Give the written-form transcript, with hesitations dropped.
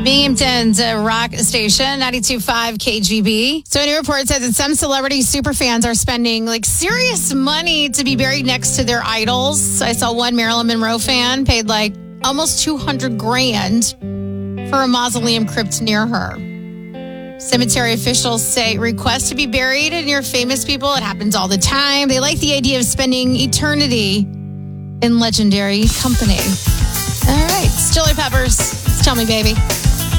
Binghamton's rock station, 92.5 KGB. So a new report says that some celebrity superfans are spending serious money to be buried next to their idols. I saw one Marilyn Monroe fan paid almost $200,000 for a mausoleum crypt near her. Cemetery officials say requests to be buried near famous people. It happens all the time. They like the idea of spending eternity in legendary company. All right, it's Chili Peppers. Tell me, baby.